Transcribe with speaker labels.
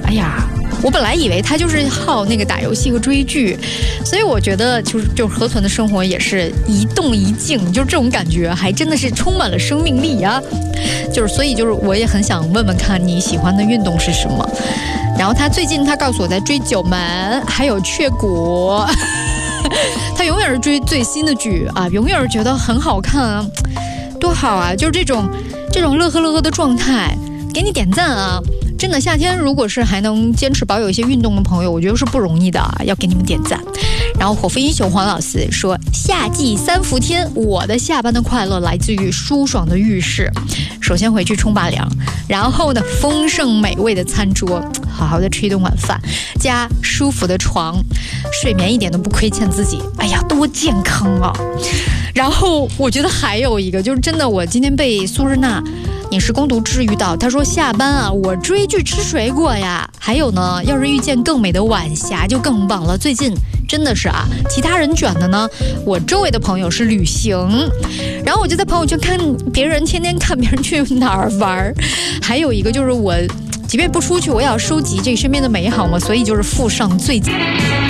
Speaker 1: 哎呀，我本来以为他就是好那个打游戏和追剧，所以我觉得就是河豚的生活也是一动一静，就是这种感觉还真的是充满了生命力啊。所以我也很想问问看你喜欢的运动是什么。然后他最近告诉我在追九门还有雀谷他永远是追最新的剧啊，永远是觉得很好看啊，多好啊，就是这种乐呵乐呵的状态，给你点赞啊。真的夏天如果是还能坚持保有一些运动的朋友，我觉得是不容易的啊，要给你们点赞。然后火飞英雄黄老师说，夏季3伏天，我的下班的快乐来自于舒爽的浴室。首先回去冲把凉，然后呢丰盛美味的餐桌，好好的吃一顿晚饭，加舒服的床，睡眠一点都不亏欠自己，哎呀多健康啊。然后我觉得还有一个就是真的，我今天被苏日娜饮食攻读治愈到，他说下班啊我追剧吃水果呀，还有呢要是遇见更美的晚霞就更棒了。最近真的是啊，其他人卷的呢，我周围的朋友是旅行，然后我就在朋友圈看别人，天天看别人去哪儿玩。还有一个就是我即便不出去，我也要收集这身边的美好嘛，所以就是附上最